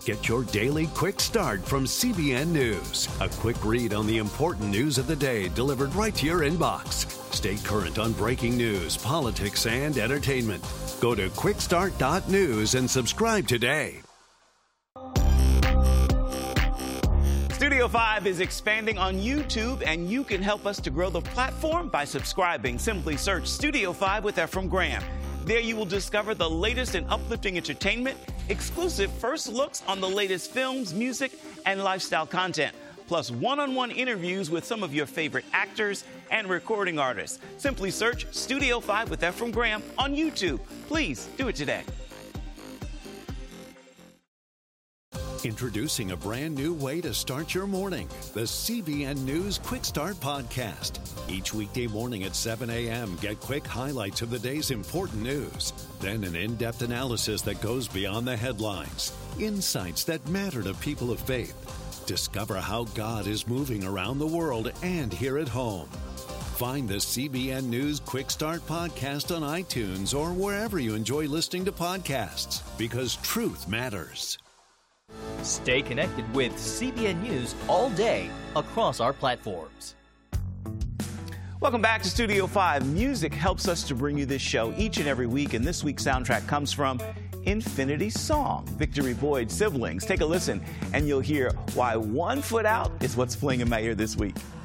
Get your daily quick start from CBN News. A quick read on the important news of the day delivered right to your inbox. Stay current on breaking news, politics, and entertainment. Go to quickstart.news and subscribe today. Studio 5 is expanding on YouTube, and you can help us to grow the platform by subscribing. Simply search Studio 5 with Efrem Graham. There you will discover the latest in uplifting entertainment, exclusive first looks on the latest films, music, and lifestyle content, plus one-on-one interviews with some of your favorite actors and recording artists. Simply search Studio 5 with Efrem Graham on YouTube. Please do it today. Introducing a brand new way to start your morning, the CBN News Quick Start Podcast. Each weekday morning at 7 a.m., get quick highlights of the day's important news. Then an in-depth analysis that goes beyond the headlines. Insights that matter to people of faith. Discover how God is moving around the world and here at home. Find the CBN News Quick Start Podcast on iTunes or wherever you enjoy listening to podcasts, because truth matters. Stay connected with CBN News all day across our platforms. Welcome back to Studio 5. Music helps us to bring you this show each and every week, and this week's soundtrack comes from Infinity Song, Victory Boyd's siblings. Take a listen, and you'll hear why One Foot Out is what's playing in my ear this week.